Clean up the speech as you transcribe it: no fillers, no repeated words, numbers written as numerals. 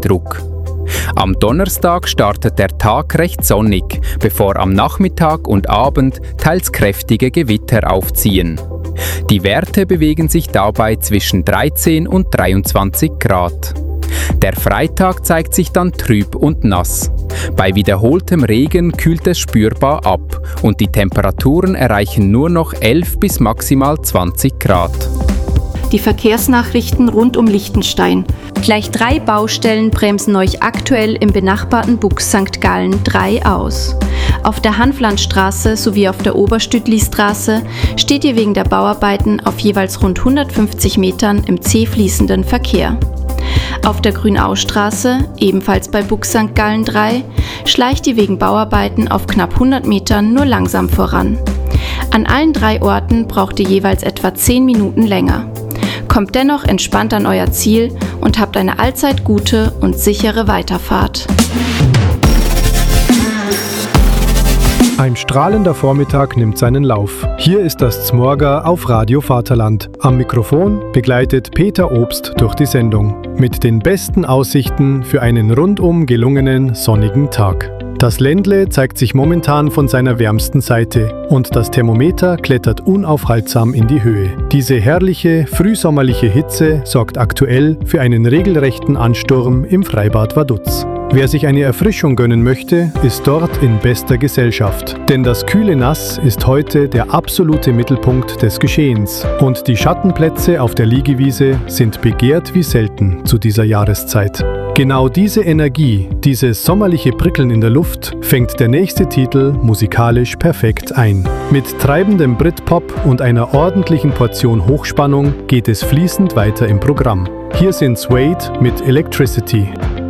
Eindruck. Am Donnerstag startet der Tag recht sonnig, bevor am Nachmittag und Abend teils kräftige Gewitter aufziehen. Die Werte bewegen sich dabei zwischen 13 und 23 Grad. Der Freitag zeigt sich dann trüb und nass. Bei wiederholtem Regen kühlt es spürbar ab und die Temperaturen erreichen nur noch 11 bis maximal 20 Grad. Die Verkehrsnachrichten rund um Liechtenstein. Gleich 3 Baustellen bremsen euch aktuell im benachbarten Bux St. Gallen 3 aus. Auf der Hanflandstraße sowie auf der Oberstüttli-Straße steht ihr wegen der Bauarbeiten auf jeweils rund 150 Metern im zäh fließenden Verkehr. Auf der Grünaustraße, ebenfalls bei Bux St. Gallen 3, schleicht ihr wegen Bauarbeiten auf knapp 100 Metern nur langsam voran. An allen 3 Orten braucht ihr jeweils etwa 10 Minuten länger. Kommt dennoch entspannt an euer Ziel und habt eine allzeit gute und sichere Weiterfahrt. Ein strahlender Vormittag nimmt seinen Lauf. Hier ist das Zmorga auf Radio Vaterland. Am Mikrofon begleitet Peter Obst durch die Sendung. Mit den besten Aussichten für einen rundum gelungenen, sonnigen Tag. Das Ländle zeigt sich momentan von seiner wärmsten Seite und das Thermometer klettert unaufhaltsam in die Höhe. Diese herrliche, frühsommerliche Hitze sorgt aktuell für einen regelrechten Ansturm im Freibad Vaduz. Wer sich eine Erfrischung gönnen möchte, ist dort in bester Gesellschaft. Denn das kühle Nass ist heute der absolute Mittelpunkt des Geschehens. Und die Schattenplätze auf der Liegewiese sind begehrt wie selten zu dieser Jahreszeit. Genau diese Energie, dieses sommerliche Prickeln in der Luft, fängt der nächste Titel musikalisch perfekt ein. Mit treibendem Britpop und einer ordentlichen Portion Hochspannung geht es fließend weiter im Programm. Hier sind Suede mit Electricity.